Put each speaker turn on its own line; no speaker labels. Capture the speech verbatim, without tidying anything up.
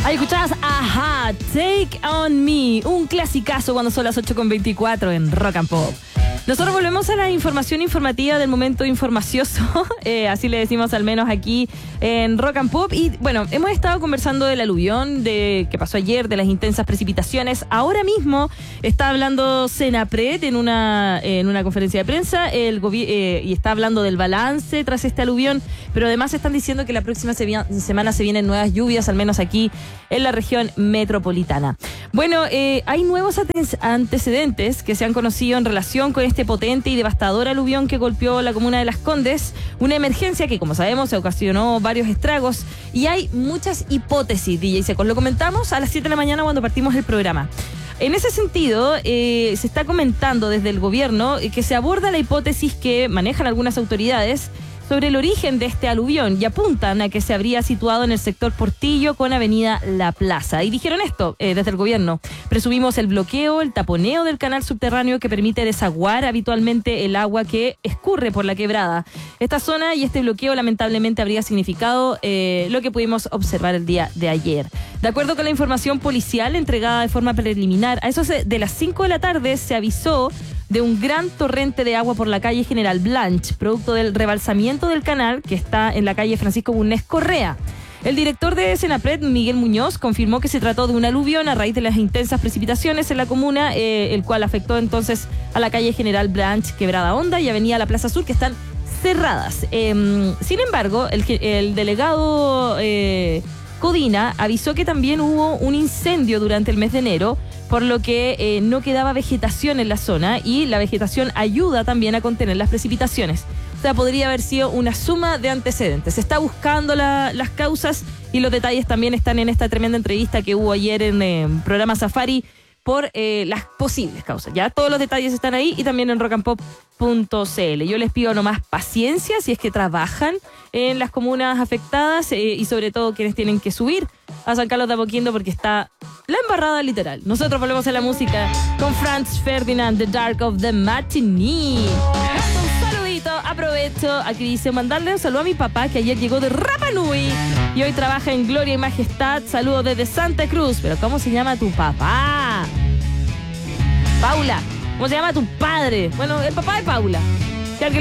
Ahí escuchabas Ajá, Take On Me, un clasicazo cuando son las ocho con veinticuatro en Rock and Pop. Nosotros volvemos a la información informativa del momento informacioso, eh, así le decimos al menos aquí en Rock and Pop. Y bueno, hemos estado conversando del aluvión de que pasó ayer, de las intensas precipitaciones. Ahora mismo está hablando Senapred en una, en una conferencia de prensa el gobi- eh, y está hablando del balance tras este aluvión, pero además están diciendo que la próxima se vi- semana se vienen nuevas lluvias, al menos aquí en la región metropolitana. Bueno, eh, hay nuevos aten- antecedentes que se han conocido en relación con este potente y devastador aluvión que golpeó la comuna de Las Condes, una emergencia que, como sabemos, se ocasionó varios estragos y hay muchas hipótesis, D J Secos. Lo comentamos a las siete de la mañana cuando partimos el programa. En ese sentido, eh, se está comentando desde el gobierno eh, que se aborda la hipótesis que manejan algunas autoridades sobre el origen de este aluvión y apuntan a que se habría situado en el sector Portillo con avenida La Plaza. Y dijeron esto eh, desde el gobierno: presumimos el bloqueo, el taponeo del canal subterráneo que permite desaguar habitualmente el agua que escurre por la quebrada. Esta zona y este bloqueo lamentablemente habría significado eh, lo que pudimos observar el día de ayer. De acuerdo con la información policial entregada de forma preliminar, a eso de las cinco de la tarde se avisó de un gran torrente de agua por la calle General Blanch, producto del rebalsamiento del canal que está en la calle Francisco Bulnes Correa. El director de Senapred, Miguel Muñoz, confirmó que se trató de un aluvión a raíz de las intensas precipitaciones en la comuna, eh, el cual afectó entonces a la calle General Blanch, Quebrada Honda y avenida La Plaza Sur, que están cerradas. Eh, sin embargo, el, el delegado eh, Codina avisó que también hubo un incendio durante el mes de enero, por lo que eh, no quedaba vegetación en la zona y la vegetación ayuda también a contener las precipitaciones. O sea, podría haber sido una suma de antecedentes. Se está buscando la, las causas y los detalles también están en esta tremenda entrevista que hubo ayer en el eh, programa Safari por eh, las posibles causas. Ya todos los detalles están ahí y también en rock and pop punto c l. Yo les pido nomás paciencia si es que trabajan en las comunas afectadas eh, y sobre todo quienes tienen que subir a San Carlos de Apoquindo porque está la embarrada literal. Nosotros volvemos a la música con Franz Ferdinand, The Dark of the Matinee. Un saludito, aprovecho, aquí dice mandarle un saludo a mi papá que ayer llegó de Rapa Nui y hoy trabaja en Gloria y Majestad. Saludos desde Santa Cruz. Pero ¿cómo se llama tu papá? Paula. ¿Cómo se llama tu padre? Bueno, el papá de Paula.